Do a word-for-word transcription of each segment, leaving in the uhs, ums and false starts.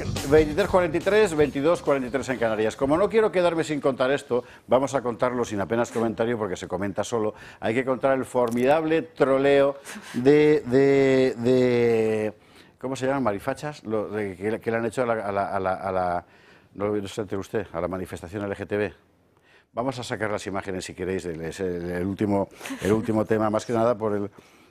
veintitrés cuarenta y tres, veintidós cuarenta y tres en Canarias. Como no quiero quedarme sin contar esto, vamos a contarlo sin apenas comentario porque se comenta solo. Hay que contar el formidable troleo de... de, de ¿cómo se llaman? Marifachas, lo, de, que, que le han hecho a la... A la, a la, a la no lo sé usted, a la manifestación L G T B. Vamos a sacar las imágenes si queréis, es el, el, último, el último tema, más que nada por el...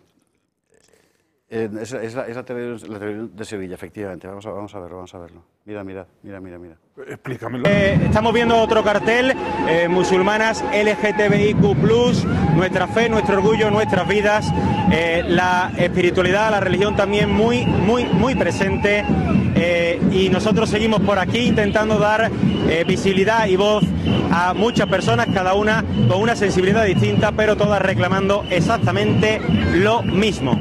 Eh, es, es, la, es la, televisión, la televisión de Sevilla, efectivamente. Vamos a, vamos a verlo, vamos a verlo. Mira, mira, mira, mira, mira. Explícamelo. Eh, estamos viendo otro cartel, eh, musulmanas L G T B I Q plus, nuestra fe, nuestro orgullo, nuestras vidas, eh, la espiritualidad, la religión también muy, muy, muy presente. Eh, y nosotros seguimos por aquí intentando dar eh, visibilidad y voz a muchas personas, cada una con una sensibilidad distinta, pero todas reclamando exactamente lo mismo.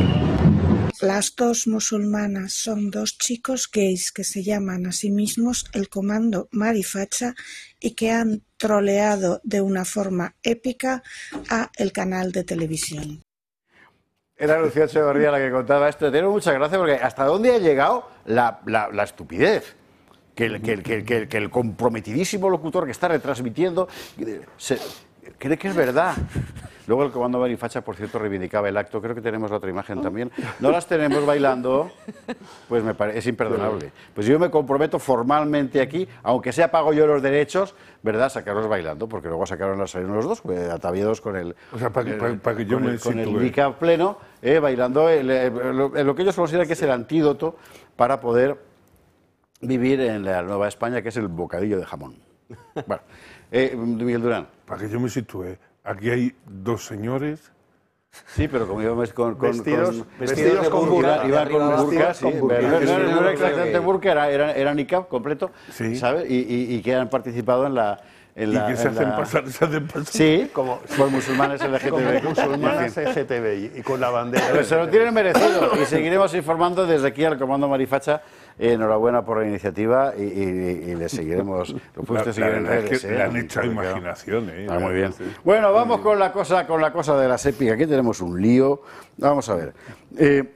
Las dos musulmanas son dos chicos gays que se llaman a sí mismos el Comando Marifacha y que han troleado de una forma épica a el canal de televisión. Era Lucía Echeverría la que contaba esto. Tiene mucha gracia porque hasta dónde ha llegado la, la, la estupidez. Que el, que, el, que, el, que el comprometidísimo locutor que está retransmitiendo se, cree que es verdad. Luego el Comando Marifacha, por cierto, reivindicaba el acto. Creo que tenemos la otra imagen también. No las tenemos bailando, pues me parece, es imperdonable. Pues yo me comprometo formalmente aquí, aunque sea pago yo los derechos, ¿verdad?, sacarlos bailando, porque luego sacaron las salieron los dos, pues, ataviados con el, o sea, para que, para, para que yo con me el, con el sitúe. niqab pleno, eh, bailando el, el, lo, lo que ellos consideran que es el antídoto para poder vivir en la Nueva España, que es el bocadillo de jamón. Bueno, eh, Miguel Durán. Para que yo me sitúe. Aquí hay dos señores. Sí, pero como íbamos con... con vestidos, con, vestidos con burka. Iban con burka, sí. No era exactamente burka, era, era, era niqab completo, sí. ¿sabes? Y, y, y que han participado en la... En la, y que se hacen, la... pasar, se hacen pasar. Sí, como por musulmanes L G T B I. Como musulmanes L G T B I y con la bandera. Pero se lo tienen merecido y seguiremos informando desde aquí al Comando Marifacha. Eh, enhorabuena por la iniciativa y, y, y le seguiremos. Lo puede usted seguir en redes. Le han hecho imaginación, ¿eh? Ah, muy bien. Bueno, vamos con la cosa, con la cosa de la SEPI. Aquí tenemos un lío. Vamos a ver. Eh,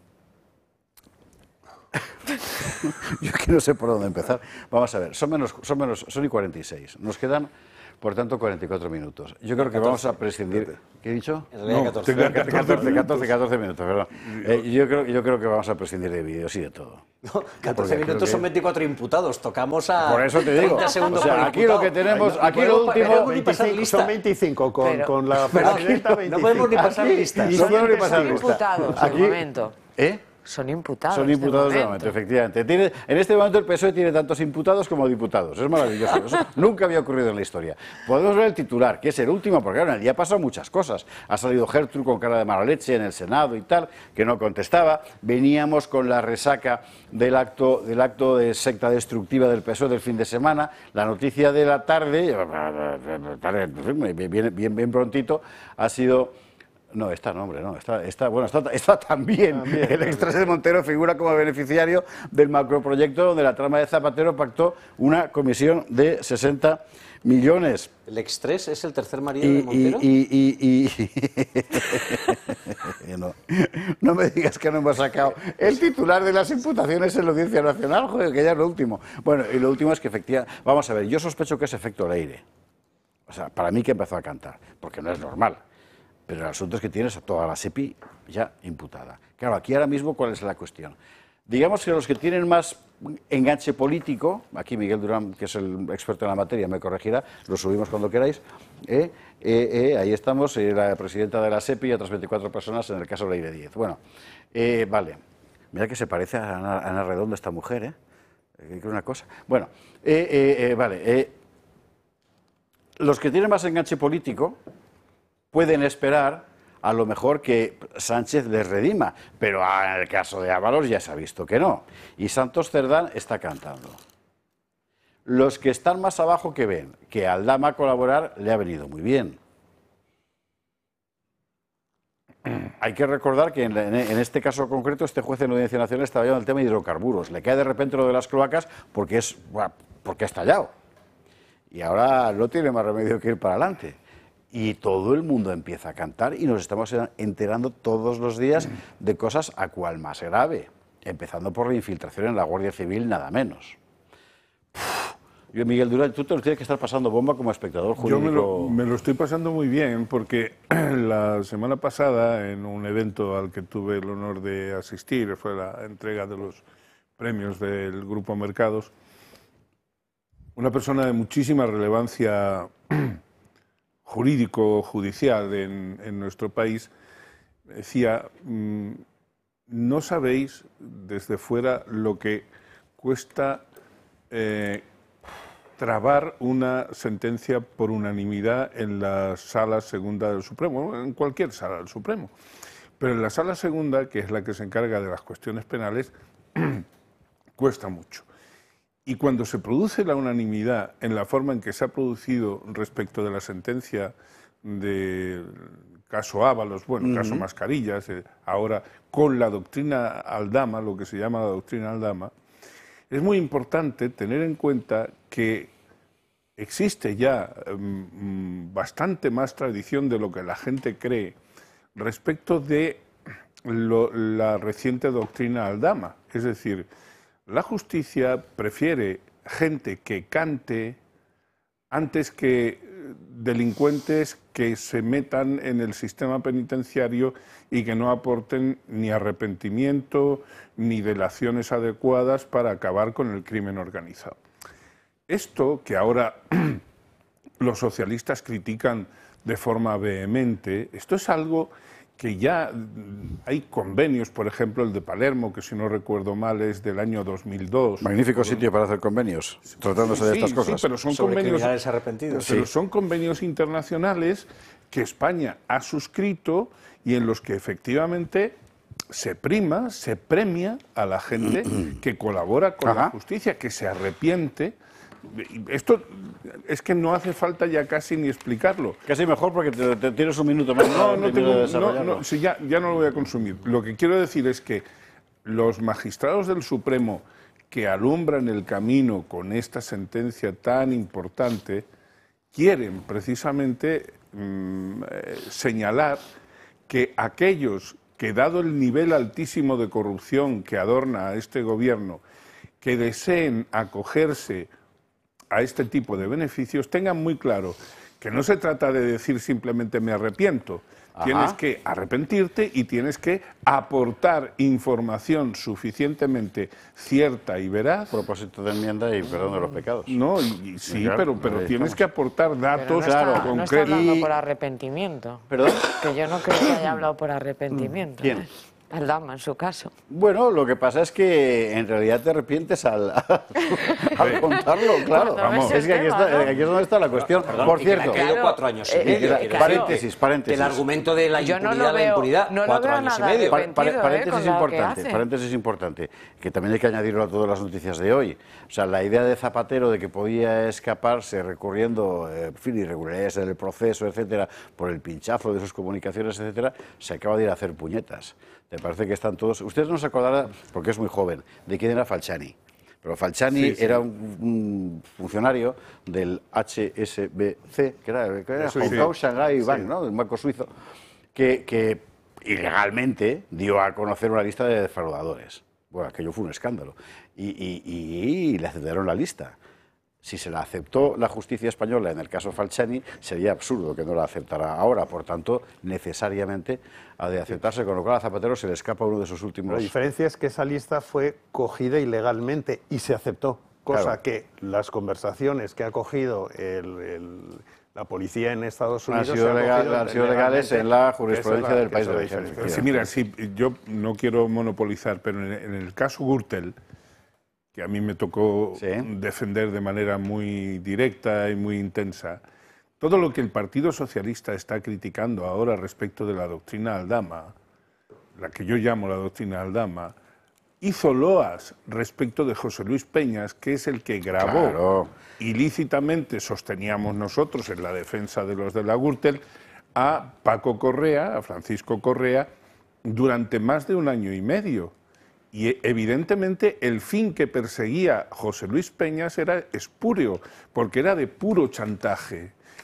Yo que no sé por dónde empezar. Vamos a ver, son menos, son menos, son y cuarenta y seis. Nos quedan, por tanto, cuarenta y cuatro minutos. Yo creo que vamos a prescindir. ¿Qué he dicho? En realidad, No, catorce. catorce, catorce, catorce minutos, perdón. Eh, yo, creo, yo creo que vamos a prescindir de vídeos y de todo. No, catorce minutos que... son veinticuatro imputados. Tocamos a. Por eso te digo. treinta segundos o sea, por aquí imputado. lo que tenemos, Ay, no, aquí no lo último. veinticinco, son veinticinco con, pero, con la pero presidenta aquí, veinticinco. no podemos ni pasar Aquí, listas. no podemos ni pasar son listas. imputados Aquí, de momento. ¿Eh? Son imputados. Son imputados de de momento, momento, efectivamente. Tiene, en este momento el P S O E tiene tantos imputados como diputados. Es maravilloso. Eso nunca había ocurrido en la historia. Podemos ver el titular, que es el último, porque claro, en el día han pasado muchas cosas. Ha salido Gertrude con cara de mala leche en el Senado y tal, que no contestaba. Veníamos con la resaca del acto, del acto de secta destructiva del P S O E del fin de semana. La noticia de la tarde, bien, bien, bien prontito, ha sido... No, está, no, hombre, no, está, está, bueno, está, está también. también. El ex de Montero figura como beneficiario del macroproyecto donde la trama de Zapatero pactó una comisión de sesenta millones. ¿El extres es el tercer marido y, de Montero? Y, y, y, y... no, no me digas que no hemos sacado el titular de las imputaciones en la Audiencia Nacional, joder, que ya es lo último. Bueno, y lo último es que efectivamente, vamos a ver, yo sospecho que es efecto Leire. O sea, para mí que empezó a cantar, porque no es normal. Pero el asunto es que tienes a toda la SEPI ya imputada. Claro, aquí ahora mismo, ¿cuál es la cuestión? Digamos que los que tienen más enganche político, aquí Miguel Durán, que es el experto en la materia, me corregirá, lo subimos cuando queráis, eh, eh, eh, ahí estamos, eh, la presidenta de la SEPI y otras veinticuatro personas en el caso Leire Díez. Bueno, eh, vale, mira que se parece a Ana, a Ana Redondo esta mujer, ¿eh? Eh, una cosa. Bueno, eh, eh, eh, vale, eh, los que tienen más enganche político pueden esperar a lo mejor que Sánchez les redima, pero en el caso de Ábalos ya se ha visto que no. Y Santos Cerdán está cantando. Los que están más abajo que ven que Aldama colaborar le ha venido muy bien. Hay que recordar que en, en este caso concreto este juez en la Audiencia Nacional estaba llevando el tema de hidrocarburos. Le cae de repente lo de las cloacas porque, es, porque ha estallado. Y ahora no tiene más remedio que ir para adelante. Y todo el mundo empieza a cantar y nos estamos enterando todos los días de cosas a cual más grave. empezando por la infiltración en la Guardia Civil, nada menos. Yo, Miguel Durán, tú te lo tienes que estar pasando bomba como espectador jurídico. Yo me lo, me lo estoy pasando muy bien porque la semana pasada, en un evento al que tuve el honor de asistir, fue la entrega de los premios del Grupo Mercados, una persona de muchísima relevancia jurídico-judicial en, en nuestro país decía, mmm, no sabéis desde fuera lo que cuesta eh, trabar una sentencia por unanimidad en la Sala Segunda del Supremo, en cualquier sala del Supremo. Pero en la Sala Segunda, que es la que se encarga de las cuestiones penales, cuesta mucho. Y cuando se produce la unanimidad en la forma en que se ha producido respecto de la sentencia del caso Ábalos, bueno, uh-huh. caso Mascarillas, eh, ahora con la doctrina Aldama, lo que se llama la doctrina Aldama, es muy importante tener en cuenta que existe ya um, bastante más tradición de lo que la gente cree respecto de lo, la reciente doctrina Aldama. Es decir, la justicia prefiere gente que cante antes que delincuentes que se metan en el sistema penitenciario y que no aporten ni arrepentimiento ni delaciones adecuadas para acabar con el crimen organizado. Esto que ahora los socialistas critican de forma vehemente, esto es algo que ya hay convenios, por ejemplo el de Palermo, que si no recuerdo mal es del año dos mil dos. Magnífico sitio para hacer convenios, tratándose sí, de estas sí, cosas. Sí, pero son sobre convenios, criminales arrepentidos. pero Sí. son convenios internacionales que España ha suscrito y en los que efectivamente se prima, se premia a la gente que colabora con Ajá. la justicia, que se arrepiente. Esto es que no hace falta ya casi ni explicarlo. Casi mejor porque te, te tienes un minuto más. No, no tengo, de no, no, sí, ya, ya no lo voy a consumir. Lo que quiero decir es que los magistrados del Supremo que alumbran el camino con esta sentencia tan importante quieren precisamente mmm, eh, señalar que aquellos que, dado el nivel altísimo de corrupción que adorna a este gobierno, que deseen acogerse a este tipo de beneficios, tengan muy claro que no se trata de decir simplemente me arrepiento. Ajá. Tienes que arrepentirte y tienes que aportar información suficientemente cierta y veraz. Propósito de enmienda y perdón de los pecados. No, y, y sí, claro, pero, pero tienes que aportar datos pero no está, concretos. No está hablando por arrepentimiento. ¿Perdón? Que yo no creo que haya hablado por arrepentimiento. ¿Quién? ¿eh? Aldama, en su caso. Bueno, lo que pasa es que en realidad te arrepientes al, al contarlo, claro. Vamos. Es que aquí, tema, está, ¿no? aquí es donde está la cuestión. Perdón, Por y que le cierto, ha caído Claro, cuatro años y eh, medio. eh, quiero claro. decir, paréntesis, que- paréntesis. que el argumento de la Yo no impunidad, lo la veo- impunidad, no lo cuatro veo años y nada medio. Pa- arrepentido, pa- ¿eh? paréntesis con lo que importante, hace. paréntesis importante, que también hay que añadirlo a todas las noticias de hoy. O sea, la idea de Zapatero de que podía escaparse recurriendo, eh, en fin, irregularidades en el proceso, etcétera, por el pinchazo de sus comunicaciones, etcétera, se acaba de ir a hacer puñetas. Me parece que están todos... Ustedes no se acordarán, porque es muy joven, de quién era Falciani. Pero Falciani Sí, sí. era un, un funcionario del H S B C, que era, que era Eso Hong sí. Kong Shanghai Sí. Bank, ¿no? Del banco suizo, que, que ilegalmente dio a conocer una lista de defraudadores. Bueno, aquello fue un escándalo. Y, y, y, y le aceptaron la lista. Si se la aceptó la justicia española en el caso Falciani, sería absurdo que no la aceptara ahora. Por tanto, necesariamente ha de aceptarse, con lo cual a Zapatero se le escapa uno de sus últimos... La diferencia es que esa lista fue cogida ilegalmente y se aceptó, cosa Claro. que las conversaciones que ha cogido el, el, la policía en Estados Han Unidos sido, se legal- cogido han sido legales legalmente, en la que esa es jurisprudencia la- del que país esa de es la origen. diferencia. Sí, mira, sí, yo no quiero monopolizar, pero en, en el caso Gürtel, que a mí me tocó Sí. defender de manera muy directa y muy intensa, todo lo que el Partido Socialista está criticando ahora respecto de la doctrina Aldama, la que yo llamo la doctrina Aldama, hizo loas respecto de José Luis Peñas, que es el que grabó Claro. ilícitamente, sosteníamos nosotros en la defensa de los de la Gürtel, a Paco Correa, a Francisco Correa, durante más de un año y medio. Y evidentemente el fin que perseguía José Luis Peñas era espúreo, porque era de puro chantaje.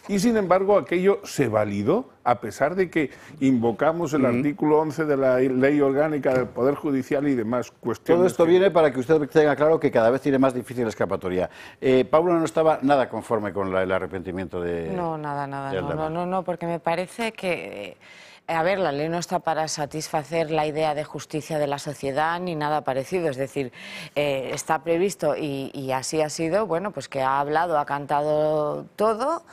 Y sin embargo aquello se validó, a pesar de que invocamos el uh-huh. artículo once de la Ley Orgánica del Poder Judicial y demás cuestiones. Todo esto que... viene para que usted tenga claro que cada vez tiene más difícil la escapatoria. Eh, Paula no estaba nada conforme con la, el arrepentimiento de... No, nada, nada, no, no, no, no, porque me parece que... A ver, la ley no está para satisfacer la idea de justicia de la sociedad ni nada parecido, es decir, eh, está previsto y, y así ha sido, bueno, pues que ha hablado, ha cantado todo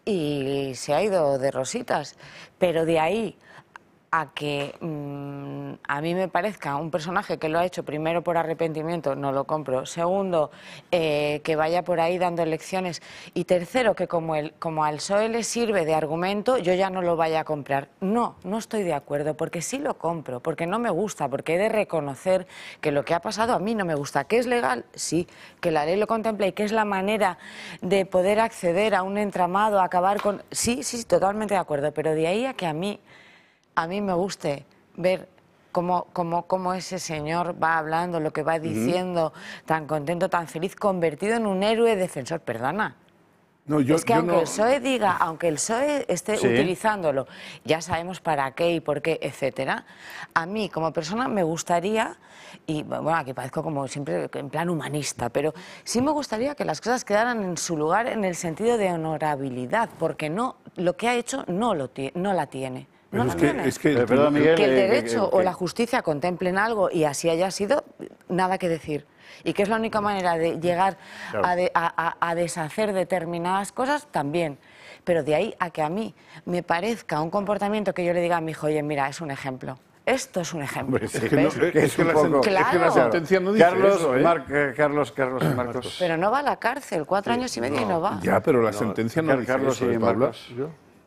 y se ha ido de rositas, pero de ahí a que mmm, a mí me parezca un personaje que lo ha hecho primero por arrepentimiento, no lo compro. Segundo, eh, que vaya por ahí dando lecciones. Y tercero, que como, el, como al P S O E le sirve de argumento, yo ya no lo vaya a comprar. No, no estoy de acuerdo, porque sí lo compro, porque no me gusta, porque he de reconocer que lo que ha pasado a mí no me gusta. ¿Que es legal? Sí, que la ley lo contempla y que es la manera de poder acceder a un entramado, a acabar con... Sí, sí, totalmente de acuerdo, pero de ahí a que a mí... A mí me guste ver cómo, cómo, cómo ese señor va hablando, lo que va diciendo, uh-huh. tan contento, tan feliz, convertido en un héroe defensor. Perdona. No, yo, es que yo aunque no... el P S O E diga, aunque el P S O E esté sí. utilizándolo, ya sabemos para qué y por qué, etcétera. A mí, como persona, me gustaría, y bueno, aquí parezco como siempre en plan humanista, pero sí me gustaría que las cosas quedaran en su lugar en el sentido de honorabilidad, porque no, lo que ha hecho no, lo no la tiene. No es, que, es que, el, perdón, Miguel, que el eh, derecho eh, eh, o la justicia contemplen algo y así haya sido, nada que decir. Y que es la única manera de llegar claro. a, de, a, a, a deshacer determinadas cosas, también. Pero de ahí a que a mí me parezca un comportamiento que yo le diga a mi hijo, oye, mira, es un ejemplo. Esto es un ejemplo. Hombre, sí, es, que no, es, es, que un la poco... claro. es que la sentencia no dice Carlos, eso, ¿eh? Mar, eh, Carlos, Carlos y Marcos. Pero no va a la cárcel, cuatro sí, años y medio no, y no va. Ya, pero la no, sentencia no dice Carlos eso, y ¿eh, Marcos. ¿Yo?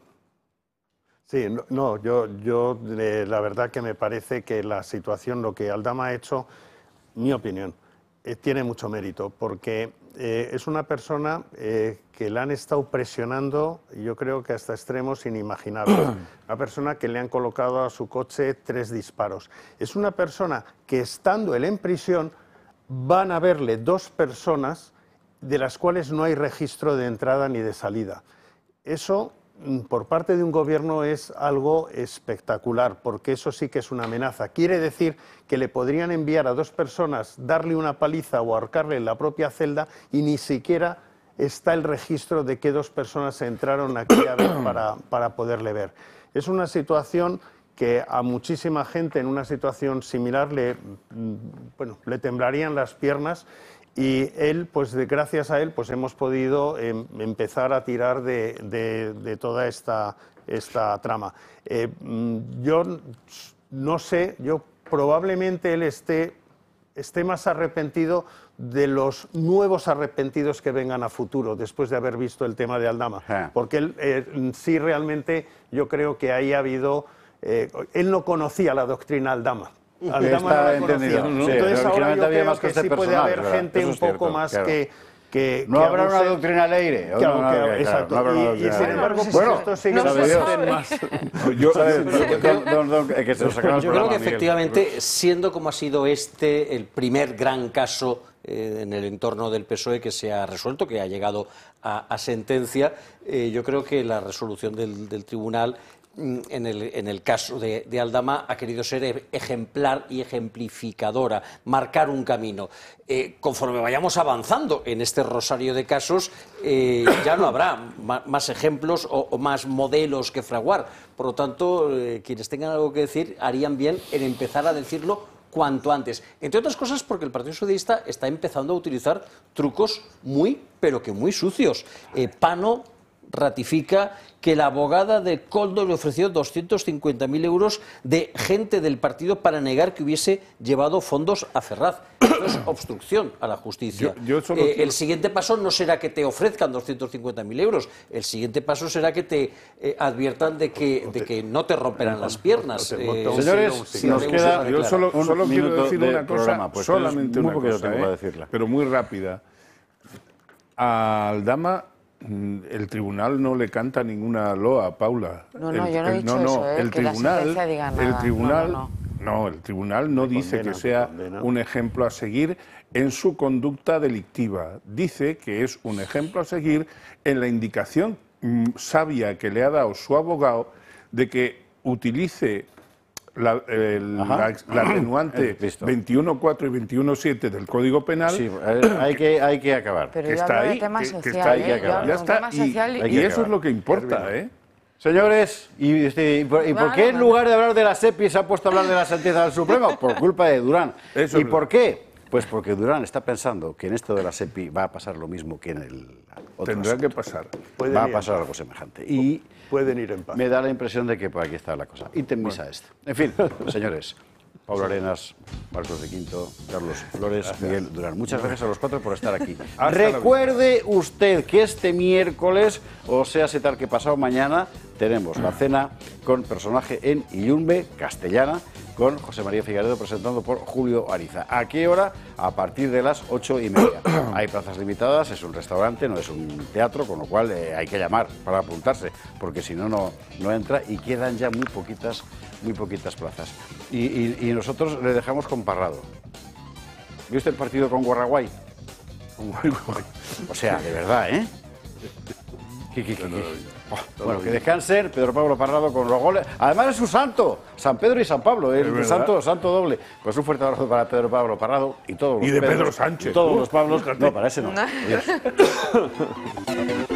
Sí, no, no yo, yo eh, la verdad que me parece que la situación, lo que Aldama ha hecho, mi opinión, eh, tiene mucho mérito, porque eh, es una persona eh, que le han estado presionando, yo creo que hasta extremos inimaginables. Una persona que le han colocado a su coche tres disparos. Es una persona que, estando él en prisión, van a verle dos personas de las cuales no hay registro de entrada ni de salida. Eso, por parte de un gobierno, es algo espectacular, porque eso sí que es una amenaza. Quiere decir que le podrían enviar a dos personas, darle una paliza o ahorcarle en la propia celda y ni siquiera está el registro de que dos personas entraron aquí a ver para, para poderle ver. Es una situación que a muchísima gente en una situación similar le, bueno, le temblarían las piernas. Y él, pues de, gracias a él, pues hemos podido eh, empezar a tirar de, de, de toda esta, esta trama. Eh, yo no sé, yo probablemente él esté, esté más arrepentido de los nuevos arrepentidos que vengan a futuro, después de haber visto el tema de Aldama. Ah. Porque él eh, sí realmente, yo creo que ahí ha habido... Eh, él no conocía la doctrina Aldama. Aldama está no entendido. Sí, entonces ahora yo creo más que este sí puede personal, haber ¿verdad? gente Eso un es poco cierto, más claro. que, que... No que habrá abuse, una doctrina Leire. Claro, no, no, claro, claro, exacto. no habrá una y, y doctrina sin Leire. embargo, pues bueno, esto sigue no no se más. Yo, ¿sabes? Don- don- don- que se lo sacamos Yo del creo que programa, Miguel. efectivamente, siendo como ha sido este el primer gran caso eh, en el entorno del P S O E que se ha resuelto, que ha llegado a, a sentencia, eh, yo creo que la resolución del, del tribunal en el, en el caso de, de Aldama ha querido ser ejemplar y ejemplificadora, marcar un camino. Eh, conforme vayamos avanzando en este rosario de casos, eh, ya no habrá ma, más ejemplos o, o más modelos que fraguar. Por lo tanto, eh, quienes tengan algo que decir harían bien en empezar a decirlo cuanto antes. Entre otras cosas porque el Partido Socialista está empezando a utilizar trucos muy, pero que muy sucios. Eh, Pano ratifica que la abogada de Koldo le ofreció doscientos cincuenta mil euros de gente del partido para negar que hubiese llevado fondos a Ferraz. Esto es obstrucción a la justicia. Yo, yo solo eh, quiero... El siguiente paso no será que te ofrezcan doscientos cincuenta mil euros, el siguiente paso será que te eh, adviertan de que, de que no te romperán las piernas. Eh, Señores, si nos no queda... Yo solo, Un solo quiero minuto decir de una cosa, programa, pues, solamente muy una poquito cosa, tiempo ¿eh? para decirla. Pero muy rápida. A Aldama el tribunal no le canta ninguna loa, Paula. No, no, el, yo no he el, dicho no, eso, ¿eh? el que la tribunal, sentencia diga nada. el tribunal, no, no, no. no, el tribunal no Me dice condena, que sea condena. un ejemplo a seguir en su conducta delictiva. Dice que es un ejemplo a seguir en la indicación mm, sabia que le ha dado su abogado de que utilice la, el, la, la atenuante veintiuno punto cuatro y veintiuno punto siete del Código Penal. Sí, hay que, hay que acabar. Pero que yo está hablo de ahí, tema que, social, que está ahí, ¿eh? que acabar. Yo Ya hablo de está, tema y, social y- y eso es lo que importa, ¿eh? Señores, ¿y, este, y por, y por qué en lugar de hablar de la SEPI se ha puesto a hablar de la sentencia del Supremo? Por culpa de Durán. Eso ¿Y es por qué? Pues porque Durán está pensando que en esto de la SEPI va a pasar lo mismo que en el otro Tendrá asunto. que pasar. Pueden Va a ir pasar en algo semejante. Y Pueden ir en paz. me da la impresión de que por aquí está la cosa. Item misa est. En fin, señores, Pablo Arenas, Marcos de Quinto, Carlos Flores, Miguel Durán. Muchas gracias a los cuatro por estar aquí. Hasta Recuerde usted que este miércoles, o sea, si tal que pasado mañana, tenemos la cena con personaje en Illumbe, castellana, con José María Figaredo, presentando por Julio Ariza. ¿A qué hora? A partir de las ocho y media. Hay plazas limitadas, es un restaurante, no es un teatro, con lo cual eh, hay que llamar para apuntarse, porque si no, no no entra y quedan ya muy poquitas, muy poquitas plazas. Y, y- y nosotros le dejamos con Parrado. ¿Vio usted el partido con Guarraguay? O sea, de verdad, ¿eh? ¿Qué, qué, qué, qué? Oh, bueno, que descansen, Pedro Pablo Parrado con los goles. Además es su santo, San Pedro y San Pablo, el verdad. santo, santo doble. Pues un fuerte abrazo para Pedro Pablo Parrado y todos los Y de Pedros, Pedro Sánchez. y todos Uh, los Pablos. fíjate. No, para ese no. Adiós.